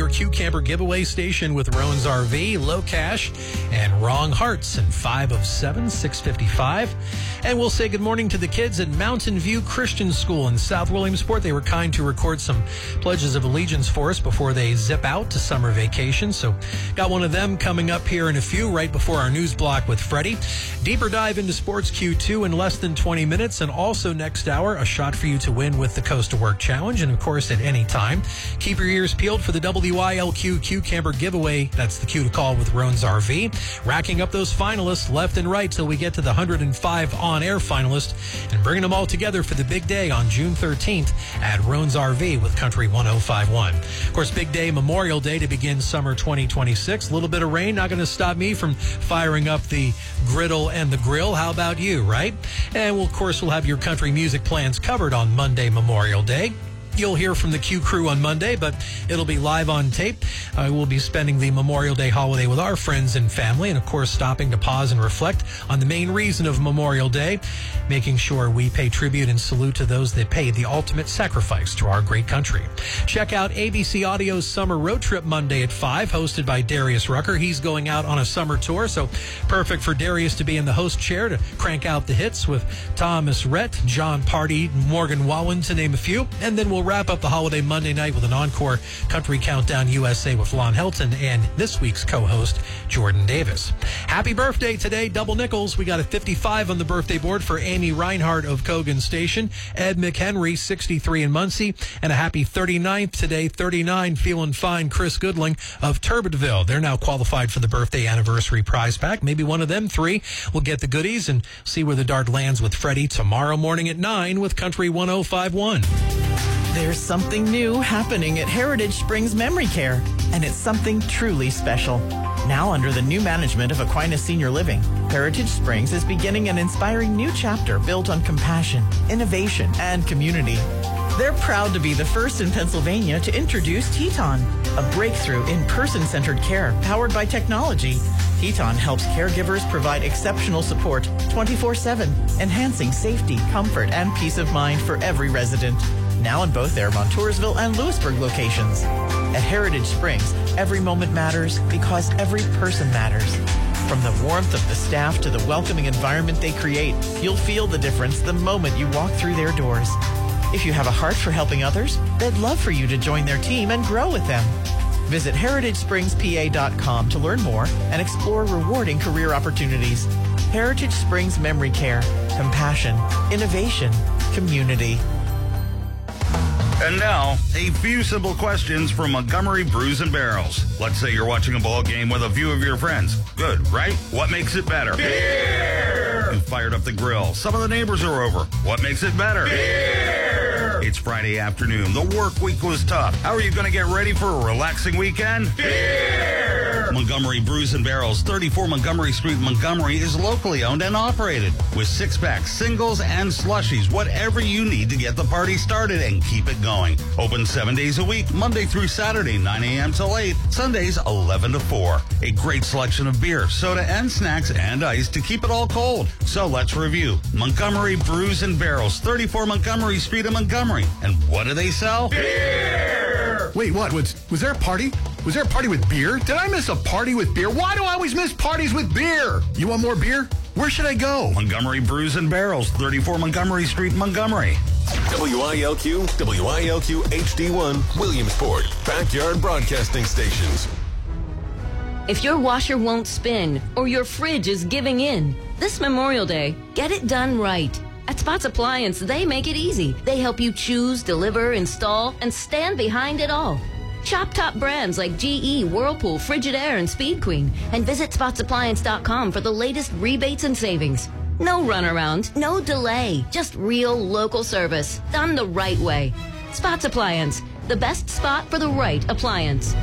your Q Camper giveaway station with Rowan's RV, Low Cash, and Wrong Hearts in 5 of 7, 655. And we'll say good morning to the kids at Mountain View Christian School in South Williamsport. They were kind to record some pledges of allegiance for us before they zip out to summer vacation. So got one of them coming up here in a few, right before our news block with Freddie. Deeper dive into Sports Q2 in less than 20 minutes. And also next hour, a shot for you to win with the Coast to Work Challenge. And of course, at any time, keep your ears peeled for the WYLQ Q Camper giveaway. That's the cue to call with Rowan's RV. Racking up those finalists left and right till we get to the 105 on-air finalists and bringing them all together for the big day on June 13th at Rowan's RV with Country 105.1. Of course, big day, Memorial Day to begin summer 2026. A little bit of rain, not going to stop me from firing up the griddle and the grill. How about you, right? And we'll have your country music plans covered on Monday, Memorial Day. You'll hear from the Q crew on Monday, but it'll be live on tape. We'll be spending the Memorial Day holiday with our friends and family, and of course stopping to pause and reflect on the main reason of Memorial Day, making sure we pay tribute and salute to those that paid the ultimate sacrifice to our great country. Check out ABC Audio's Summer Road Trip Monday at 5, hosted by Darius Rucker. He's going out on a summer tour, so perfect for Darius to be in the host chair to crank out the hits with Thomas Rhett, John Party, Morgan Wallen, to name a few. And then we'll wrap up the holiday Monday night with an encore Country Countdown USA with Lon Helton and this week's co-host, Jordan Davis. Happy birthday today, double nickels. We got a 55 on the birthday board for Amy Reinhardt of Cogan Station, Ed McHenry, 63 in Muncie, and a happy 39th today, 39, feeling fine, Chris Goodling of Turbitville. They're now qualified for the birthday anniversary prize pack. Maybe one of them three will get the goodies, and see where the dart lands with Freddie tomorrow morning at 9 with Country 105.1. There's something new happening at Heritage Springs Memory Care, and it's something truly special. Now under the new management of Aquinas Senior Living, Heritage Springs is beginning an inspiring new chapter built on compassion, innovation, and community. They're proud to be the first in Pennsylvania to introduce Teton, a breakthrough in person-centered care powered by technology. Teton helps caregivers provide exceptional support 24/7, enhancing safety, comfort, and peace of mind for every resident. Now in both their Montoursville and Lewisburg locations. At Heritage Springs, every moment matters because every person matters. From the warmth of the staff to the welcoming environment they create, you'll feel the difference the moment you walk through their doors. If you have a heart for helping others, they'd love for you to join their team and grow with them. Visit heritagespringspa.com to learn more and explore rewarding career opportunities. Heritage Springs Memory Care. Compassion, innovation, community. And now, a few simple questions from Montgomery Brews and Barrels. Let's say you're watching a ball game with a few of your friends. Good, right? What makes it better? Beer! You fired up the grill. Some of the neighbors are over. What makes it better? Beer! It's Friday afternoon. The work week was tough. How are you going to get ready for a relaxing weekend? Beer! Montgomery Brews and Barrels, 34 Montgomery Street, Montgomery, is locally owned and operated with six-packs, singles, and slushies. Whatever you need to get the party started and keep it going. Open 7 days a week, Monday through Saturday, 9 a.m. till 8, Sundays 11 to 4. A great selection of beer, soda, and snacks and ice to keep it all cold. So let's review. Montgomery Brews and Barrels, 34 Montgomery Street in Montgomery. And what do they sell? Beer! Wait, what? Was there a party? Was there a party with beer? Did I miss a party with beer? Why do I always miss parties with beer? You want more beer? Where should I go? Montgomery Brews and Barrels, 34 Montgomery Street, Montgomery. WILQ, WILQ HD1, Williamsport, backyard broadcasting stations. If your washer won't spin or your fridge is giving in, this Memorial Day, get it done right. At Spots Appliance, they make it easy. They help you choose, deliver, install, and stand behind it all. Shop top brands like GE, Whirlpool, Frigidaire, and Speed Queen, and visit spotsappliance.com for the latest rebates and savings. No runaround, no delay, just real local service, done the right way. Spots Appliance, the best spot for the right appliance.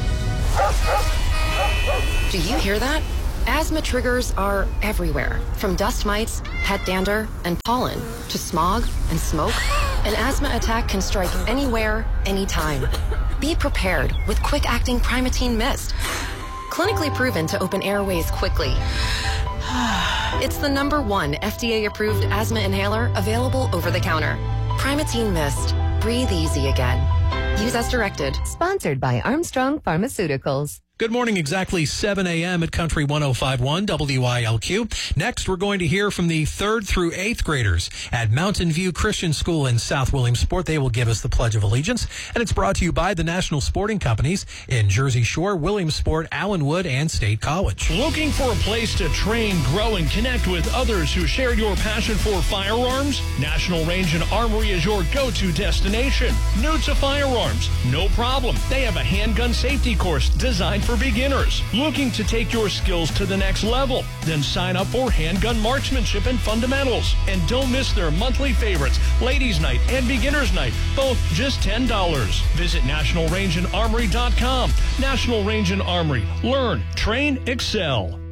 Do you hear that? Asthma triggers are everywhere, from dust mites, pet dander, and pollen, to smog and smoke. An asthma attack can strike anywhere, anytime. Be prepared with quick-acting Primatene Mist. Clinically proven to open airways quickly. It's the #1 FDA-approved asthma inhaler available over the counter. Primatene Mist. Breathe easy again. Use as directed. Sponsored by Armstrong Pharmaceuticals. Good morning, exactly 7 a.m. at Country 105.1 WILQ. Next, we're going to hear from the 3rd through 8th graders at Mountain View Christian School in South Williamsport. They will give us the Pledge of Allegiance, and it's brought to you by the National Sporting Companies in Jersey Shore, Williamsport, Allenwood, and State College. Looking for a place to train, grow, and connect with others who share your passion for firearms? National Range and Armory is your go-to destination. New to firearms? No problem. They have a handgun safety course designed for beginners. Looking to take your skills to the next level? Then sign up for handgun marksmanship and fundamentals. And don't miss their monthly favorites, Ladies Night and Beginners Night, both just $10. Visit nationalrangeandarmory.com. National Range and Armory. Learn, train, excel.